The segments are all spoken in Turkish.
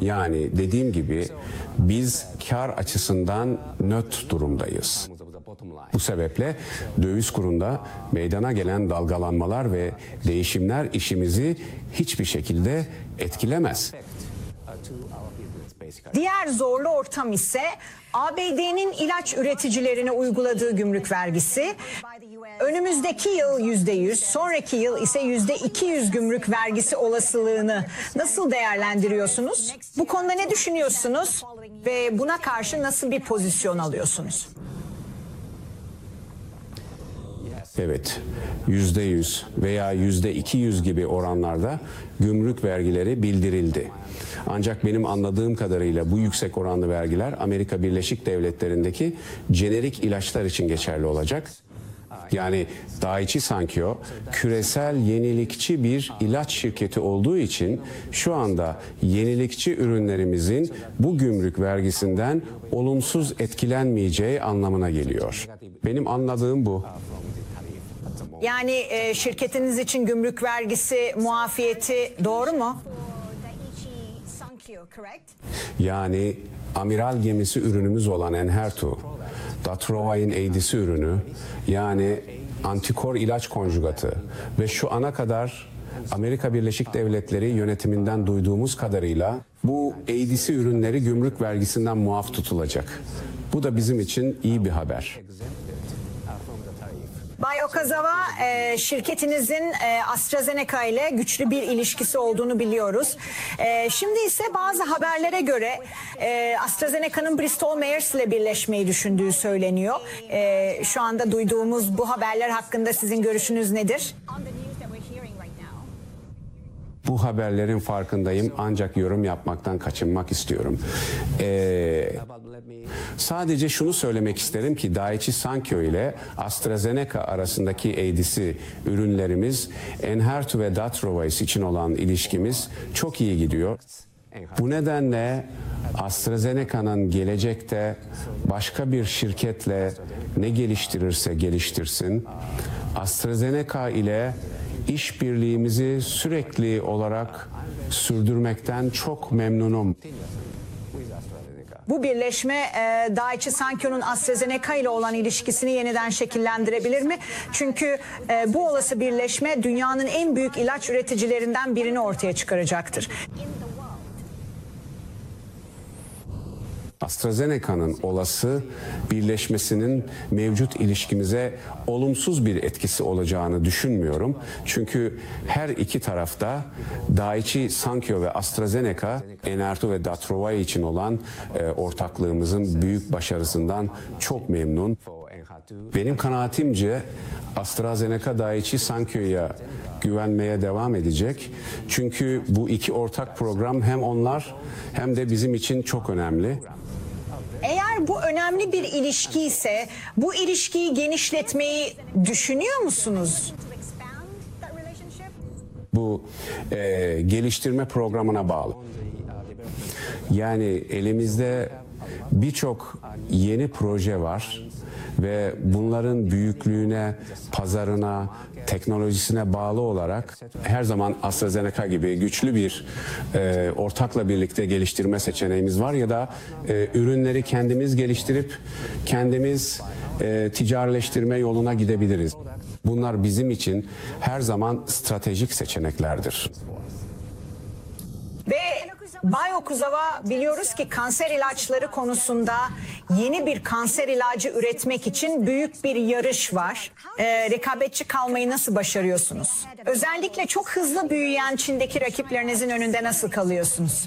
Yani dediğim gibi biz kar açısından nötr durumdayız. Bu sebeple döviz kurunda meydana gelen dalgalanmalar ve değişimler işimizi hiçbir şekilde etkilemez. Diğer zorlu ortam ise ABD'nin ilaç üreticilerine uyguladığı gümrük vergisi. Önümüzdeki yıl %100, sonraki yıl ise %200 gümrük vergisi olasılığını nasıl değerlendiriyorsunuz? Bu konuda ne düşünüyorsunuz ve buna karşı nasıl bir pozisyon alıyorsunuz? Evet, %100 veya %200 gibi oranlarda gümrük vergileri bildirildi. Ancak benim anladığım kadarıyla bu yüksek oranlı vergiler Amerika Birleşik Devletleri'ndeki jenerik ilaçlar için geçerli olacak. Yani Daiichi Sankyo küresel yenilikçi bir ilaç şirketi olduğu için şu anda yenilikçi ürünlerimizin bu gümrük vergisinden olumsuz etkilenmeyeceği anlamına geliyor. Benim anladığım bu. Yani şirketiniz için gümrük vergisi muafiyeti doğru mu? Yani amiral gemisi ürünümüz olan Enhertu, Datrovay'ın ADC ürünü, yani antikor ilaç konjugatı ve şu ana kadar Amerika Birleşik Devletleri yönetiminden duyduğumuz kadarıyla bu ADC ürünleri gümrük vergisinden muaf tutulacak. Bu da bizim için iyi bir haber. Bay Okazawa, şirketinizin AstraZeneca ile güçlü bir ilişkisi olduğunu biliyoruz. Şimdi ise bazı haberlere göre AstraZeneca'nın Bristol Myers ile birleşmeyi düşündüğü söyleniyor. Şu anda duyduğumuz bu haberler hakkında sizin görüşünüz nedir? Bu haberlerin farkındayım ancak yorum yapmaktan kaçınmak istiyorum. Sadece şunu söylemek isterim ki Daiichi Sankyo ile AstraZeneca arasındaki ADC ürünlerimiz Enhertu ve Datrovay için olan ilişkimiz çok iyi gidiyor. Bu nedenle AstraZeneca'nın gelecekte başka bir şirketle ne geliştirirse geliştirsin, AstraZeneca ile işbirliğimizi sürekli olarak sürdürmekten çok memnunum. Bu birleşme Daiichi Sankyo'nun AstraZeneca ile olan ilişkisini yeniden şekillendirebilir mi? Çünkü bu olası birleşme dünyanın en büyük ilaç üreticilerinden birini ortaya çıkaracaktır. AstraZeneca'nın olası birleşmesinin mevcut ilişkimize olumsuz bir etkisi olacağını düşünmüyorum. Çünkü her iki tarafta Daiichi Sankyo ve AstraZeneca, Enhertu ve Datrovay için olan ortaklığımızın büyük başarısından çok memnun. Benim kanaatimce AstraZeneca Daiichi Sankyo'ya güvenmeye devam edecek. Çünkü bu iki ortak program hem onlar hem de bizim için çok önemli. Eğer bu önemli bir ilişki ise bu ilişkiyi genişletmeyi düşünüyor musunuz? Bu geliştirme programına bağlı. Yani elimizde birçok yeni proje var ve bunların büyüklüğüne, pazarına, teknolojisine bağlı olarak her zaman AstraZeneca gibi güçlü bir ortakla birlikte geliştirme seçeneğimiz var ya da ürünleri kendimiz geliştirip kendimiz ticarileştirme yoluna gidebiliriz. Bunlar bizim için her zaman stratejik seçeneklerdir. Ve Bay Okuzawa, biliyoruz ki kanser ilaçları konusunda yeni bir kanser ilacı üretmek için büyük bir yarış var. Rekabetçi kalmayı nasıl başarıyorsunuz? Özellikle çok hızlı büyüyen Çin'deki rakiplerinizin önünde nasıl kalıyorsunuz?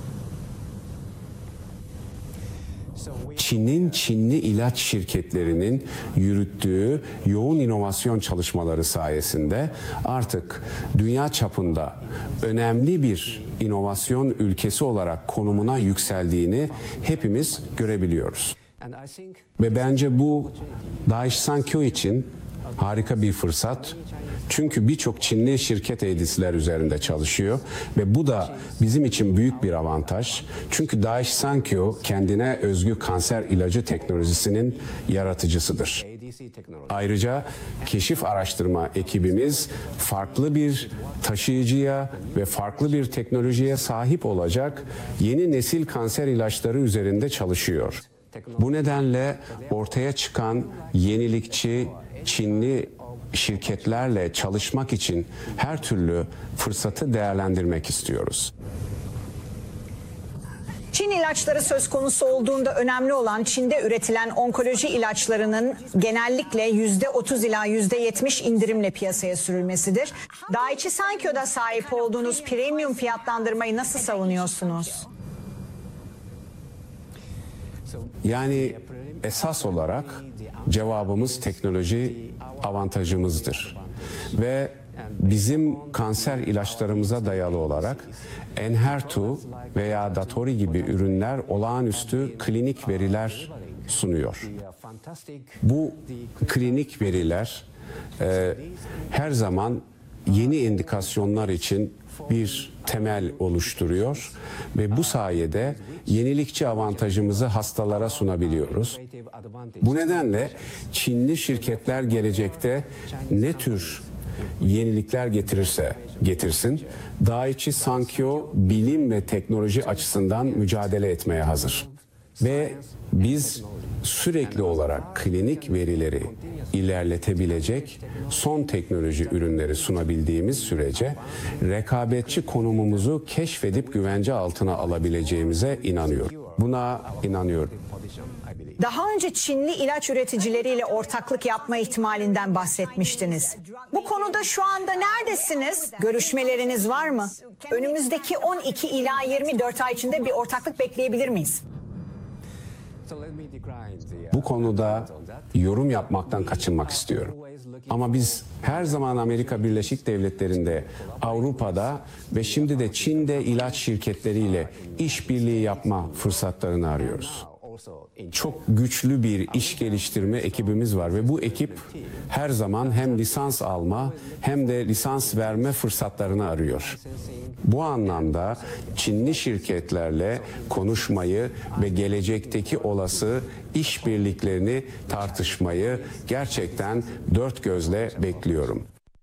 Çin'in Çinli ilaç şirketlerinin yürüttüğü yoğun inovasyon çalışmaları sayesinde artık dünya çapında önemli bir inovasyon ülkesi olarak konumuna yükseldiğini hepimiz görebiliyoruz. Ve bence bu Daiichi Sankyo için harika bir fırsat. Çünkü birçok Çinli şirket ADC'ler üzerinde çalışıyor ve bu da bizim için büyük bir avantaj. Çünkü Daiichi Sankyo kendine özgü kanser ilacı teknolojisinin yaratıcısıdır. Ayrıca keşif araştırma ekibimiz farklı bir taşıyıcıya ve farklı bir teknolojiye sahip olacak yeni nesil kanser ilaçları üzerinde çalışıyor. Bu nedenle ortaya çıkan yenilikçi Çinli şirketlerle çalışmak için her türlü fırsatı değerlendirmek istiyoruz. Çin ilaçları söz konusu olduğunda önemli olan Çin'de üretilen onkoloji ilaçlarının genellikle %30 ila %70 indirimle piyasaya sürülmesidir. Daiichi Sankyo'da sahip olduğunuz premium fiyatlandırmayı nasıl savunuyorsunuz? Yani esas olarak cevabımız teknoloji avantajımızdır. Ve bizim kanser ilaçlarımıza dayalı olarak Enhertu veya Datori gibi ürünler olağanüstü klinik veriler sunuyor. Bu klinik veriler her zaman yeni indikasyonlar için bir temel oluşturuyor ve bu sayede yenilikçi avantajımızı hastalara sunabiliyoruz. Bu nedenle Çinli şirketler gelecekte ne tür yenilikler getirirse getirsin, Daiichi Sankyo bilim ve teknoloji açısından mücadele etmeye hazır. Ve biz sürekli olarak klinik verileri ilerletebilecek son teknoloji ürünleri sunabildiğimiz sürece rekabetçi konumumuzu keşfedip güvence altına alabileceğimize inanıyorum. Buna inanıyorum. Daha önce Çinli ilaç üreticileriyle ortaklık yapma ihtimalinden bahsetmiştiniz. Bu konuda şu anda neredesiniz? Görüşmeleriniz var mı? Önümüzdeki 12 ila 24 ay içinde bir ortaklık bekleyebilir miyiz? Bu konuda yorum yapmaktan kaçınmak istiyorum. Ama biz her zaman Amerika Birleşik Devletleri'nde, Avrupa'da ve şimdi de Çin'de ilaç şirketleriyle işbirliği yapma fırsatlarını arıyoruz. Çok güçlü bir iş geliştirme ekibimiz var ve bu ekip her zaman hem lisans alma hem de lisans verme fırsatlarını arıyor. Bu anlamda Çinli şirketlerle konuşmayı ve gelecekteki olası işbirliklerini tartışmayı gerçekten dört gözle bekliyorum.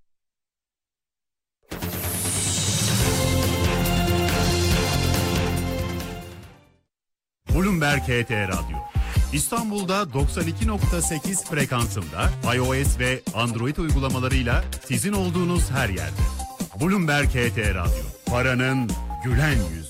Bloomberg HT Radyo. İstanbul'da 92.8 frekansında iOS ve Android uygulamalarıyla sizin olduğunuz her yerde. Bloomberg HT Radyo. Paranın gülen yüzü.